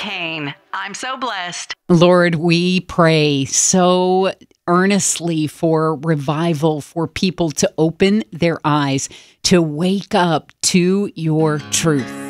pain. I'm so blessed. Lord, we pray so earnestly for revival, for people to open their eyes, to wake up to your truth.